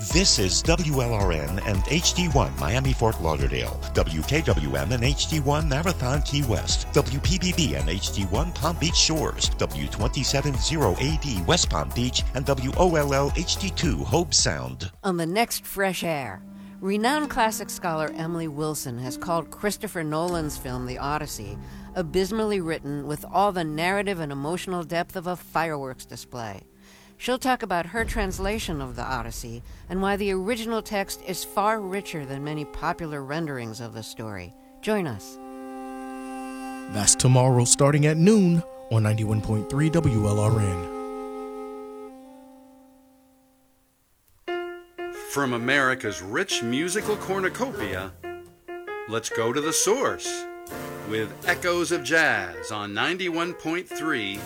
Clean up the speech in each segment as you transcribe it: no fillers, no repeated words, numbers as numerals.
This is WLRN and HD1 Miami-Fort Lauderdale, WKWM and HD1 Marathon Key West, WPBB and HD1 Palm Beach Shores, W270AD West Palm Beach, and WOLL HD2 Hope Sound. On the next Fresh Air, renowned classic scholar Emily Wilson has called Christopher Nolan's film The Odyssey abysmally written with all the narrative and emotional depth of a fireworks display. She'll talk about her translation of The Odyssey and why the original text is far richer than many popular renderings of the story. Join us. That's tomorrow starting at noon on 91.3 WLRN. From America's rich musical cornucopia, let's go to the source with Echoes of Jazz on 91.3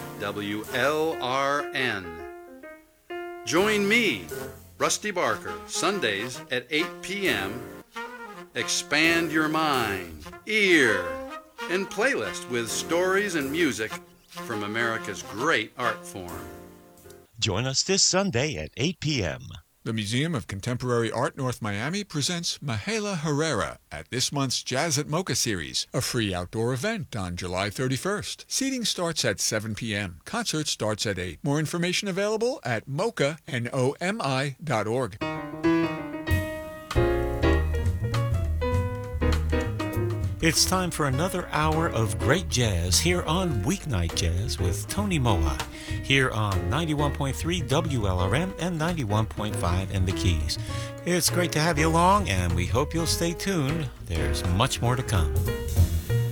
WLRN. Join me, Rusty Barker, Sundays at 8 p.m. Expand your mind, ear, and playlist with stories and music from America's great art form. Join us this Sunday at 8 p.m. The Museum of Contemporary Art North Miami presents Mahala Herrera at this month's Jazz at Mocha series, a free outdoor event on July 31st. Seating starts at 7 p.m. Concert starts at 8. More information available at mocha.org. It's time for another hour of great jazz here on Weeknight Jazz with Tony Moa, here on 91.3 WLRM and 91.5 in the Keys. It's great to have you along, and we hope you'll stay tuned. There's much more to come.